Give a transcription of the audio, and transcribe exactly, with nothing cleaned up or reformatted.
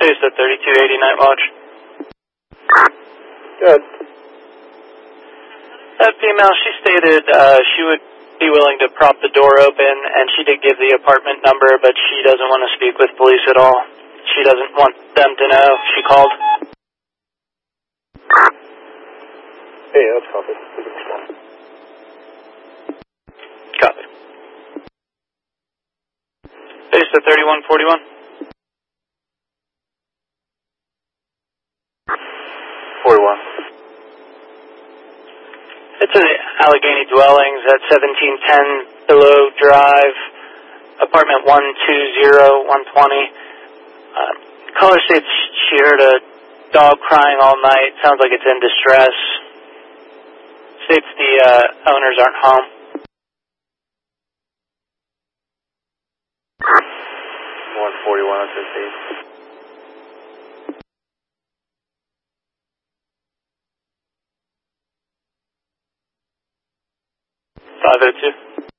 Space at thirty-two eighty Night Watch. Good. That female, she stated uh, she would be willing to prop the door open, and she did give the apartment number, but she doesn't want to speak with police at all. She doesn't want them to know she called. Hey, that's copy. Copy. Space at thirty-one forty-one. forty-one. It's an Allegheny Dwellings at seventeen ten Willow Drive, apartment one two zero one twenty. Uh, caller states she heard a dog crying all night. Sounds like it's in distress. States the uh, owners aren't home. one forty-one on fifteen. five oh two.